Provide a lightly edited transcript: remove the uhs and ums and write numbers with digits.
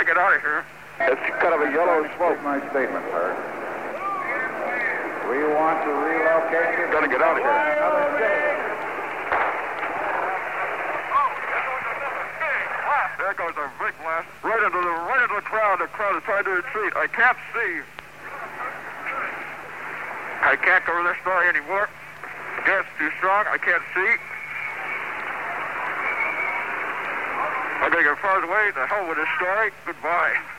get out of here. It's kind of a yellow smoke. My statement, sir. We want to relocate you. Gotta get out of here. Another city. There goes a big blast. Right into the crowd. The crowd is trying to retreat. I can't see. I can't cover this story anymore. Gas too strong. I can't see. I'm going to get far away. The hell with this story. Goodbye.